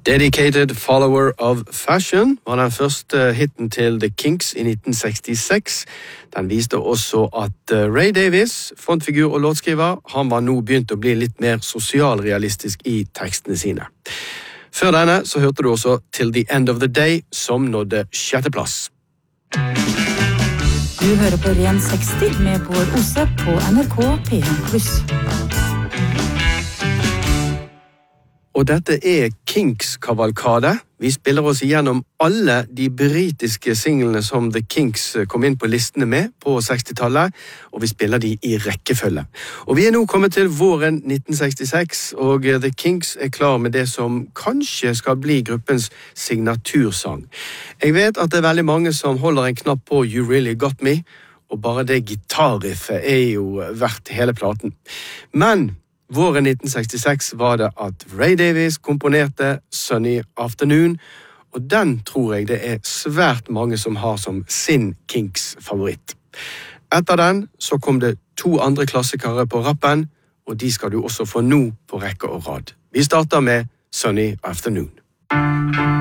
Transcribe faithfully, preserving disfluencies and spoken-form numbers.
Dedicated Follower of Fashion var den første hitten til The Kinks i nitten sekstiseks. Den viste også at Ray Davies, frontfigur og låtskriver, han var nå begynt å bli litt mer sosialrealistisk i tekstene sine. Før denne så hørte du også Till the End of the Day, som nådde sjetteplass. Du hører på Ren seksti med Bård Ose på N R K P en pluss. Og dette er Kinks kavalkade. Vi spiller oss igjennom alle de britiske singlene som The Kinks kom inn på listene med på sekstitallet, og vi spiller de i rekkefølge. Og vi er nå kommet til våren nitten sekstiseks, og The Kinks er klar med det som kanskje skal bli gruppens signatursang. Jeg vet at det er veldig mange som holder en knapp på You Really Got Me, og bare det gitarriffet er jo verdt hele platen. Men våren nitten sekstiseks var det at Ray Davies komponerte Sunny Afternoon, og den tror jeg det er svært mange som har som sin Kinks favoritt. Etter den så kom det to andre klassikere på rappen, og de skal du også få nå på rekke og rad. Vi starter med Sunny Afternoon.